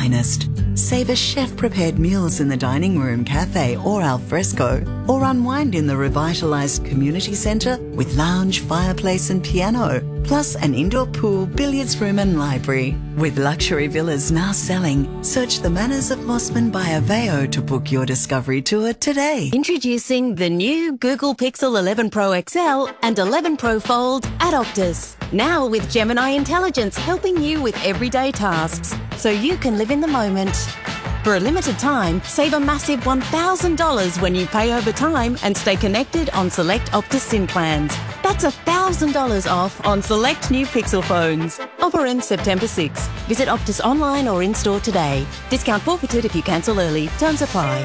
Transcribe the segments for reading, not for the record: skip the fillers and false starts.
finest. Savour chef-prepared meals in the dining room, cafe or al fresco, or unwind in the revitalised community centre with lounge, fireplace and piano, plus an indoor pool, billiards room and library. With luxury villas now selling, search the Manners of Mossman by Aveo to book your discovery tour today. Introducing the new Google Pixel 11 Pro XL and 11 Pro Fold at Optus. Now with Gemini Intelligence helping you with everyday tasks, so you can live in the moment. For a limited time, save a massive $1,000 when you pay over time and stay connected on select Optus SIM plans. That's $1,000 off on select new Pixel phones. Offer ends September 6. Visit Optus online or in-store today. Discount forfeited if you cancel early. Terms apply.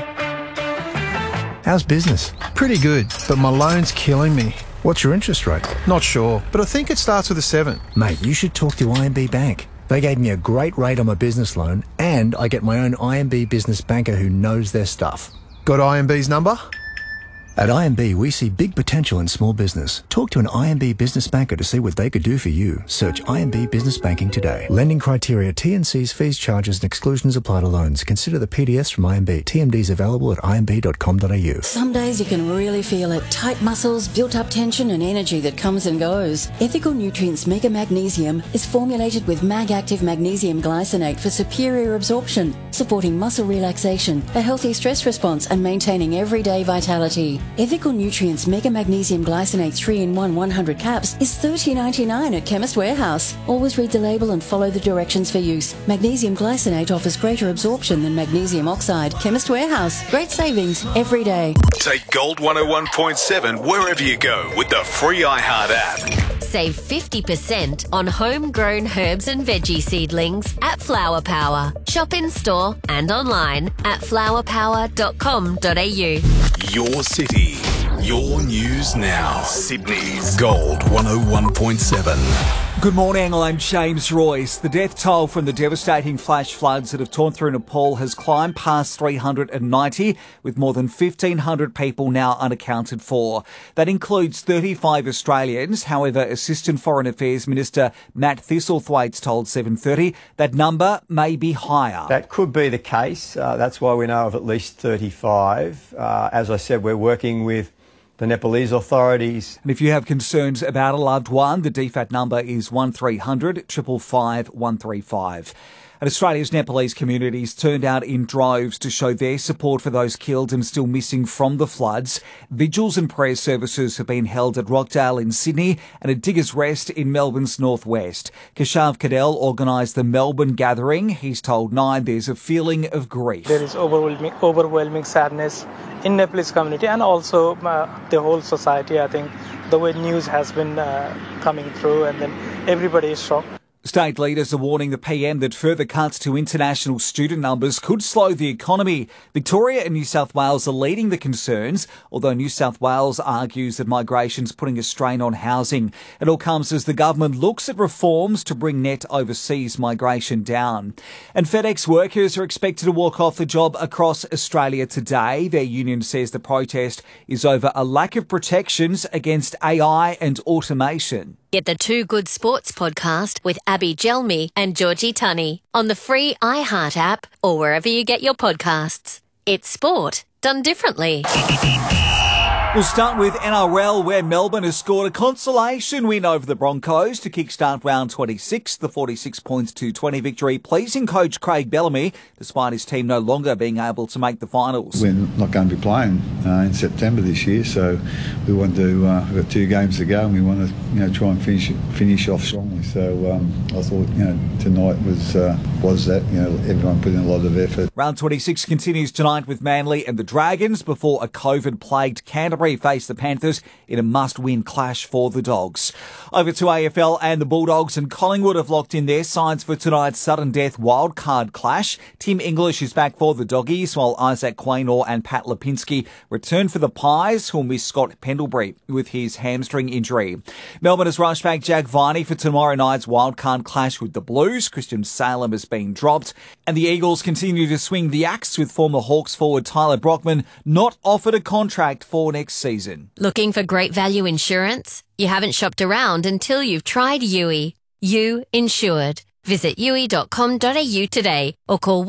How's business? Pretty good, but my loan's killing me. What's your interest rate? Not sure, but I think it starts with a 7. Mate, you should talk to IMB Bank. They gave me a great rate on my business loan, and I get my own IMB business banker who knows their stuff. Got IMB's number? At IMB, we see big potential in small business. Talk to an IMB business banker to see what they could do for you. Search IMB Business Banking today. Lending criteria, T&Cs, fees, charges and exclusions apply to loans. Consider the PDS from IMB. TMDs available at imb.com.au. Some days you can really feel it. Tight muscles, built-up tension and energy that comes and goes. Ethical Nutrients Mega Magnesium is formulated with MagActive Magnesium Glycinate for superior absorption, supporting muscle relaxation, a healthy stress response and maintaining everyday vitality. Ethical Nutrients Mega Magnesium Glycinate 3-in-1 100 caps is $30.99 at Chemist Warehouse. Always read the label and follow the directions for use. Magnesium Glycinate offers greater absorption than magnesium oxide. Chemist Warehouse. Great savings every day. Take Gold 101.7 wherever you go with the free iHeart app. Save 50% on homegrown herbs and veggie seedlings at Flower Power. Shop in store and online at flowerpower.com.au. Your city, your news now. Sydney's Gold 101.7. Good morning, I'm James Royce. The death toll from the devastating flash floods that have torn through Nepal has climbed past 390, with more than 1,500 people now unaccounted for. That includes 35 Australians. However, Assistant Foreign Affairs Minister Matt Thistlethwaite's told 7:30 that number may be higher. That could be the case. That's why we know of at least 35. As I said, we're working with the Nepalese authorities. And if you have concerns about a loved one, the DFAT number is 1300 555 135. And Australia's Nepalese communities turned out in droves to show their support for those killed and still missing from the floods. Vigils and prayer services have been held at Rockdale in Sydney and at Diggers Rest in Melbourne's northwest. Keshav Cadell organised the Melbourne gathering. He's told Nine there's a feeling of grief. There is overwhelming sadness in Nepalese community and also the whole society. I think the way news has been coming through, and then everybody is shocked. State leaders are warning the PM that further cuts to international student numbers could slow the economy. Victoria and New South Wales are leading the concerns, although New South Wales argues that migration's putting a strain on housing. It all comes as the government looks at reforms to bring net overseas migration down. And FedEx workers are expected to walk off the job across Australia today. Their union says the protest is over a lack of protections against AI and automation. Get the Two Good Sports podcast with Abby Gelmi and Georgie Tunney on the free iHeart app or wherever you get your podcasts. It's sport done differently. We'll start with NRL, where Melbourne has scored a consolation win over the Broncos to kickstart round 26, the 46 points to 20 victory, pleasing coach Craig Bellamy, despite his team no longer being able to make the finals. We're not going to be playing in September this year, so we want to. We've got 2 games to go, and we want to, try and finish off strongly. So I thought, tonight was that. Everyone put in a lot of effort. Round 26 continues tonight with Manly and the Dragons before a COVID-plagued Canterbury face the Panthers in a must-win clash for the Dogs. Over to AFL, and the Bulldogs and Collingwood have locked in their sides for tonight's sudden death wildcard clash. Tim English is back for the Doggies, while Isaac Quaynor and Pat Lipinski return for the Pies, who'll miss Scott Pendlebury with his hamstring injury. Melbourne has rushed back Jack Viney for tomorrow night's wildcard clash with the Blues. Christian Salem has been dropped, and the Eagles continue to swing the axe with former Hawks forward Tyler Brockman not offered a contract for next season. Looking for great value insurance? You haven't shopped around until you've tried Yui. You Insured. Visit yui.com.au today or call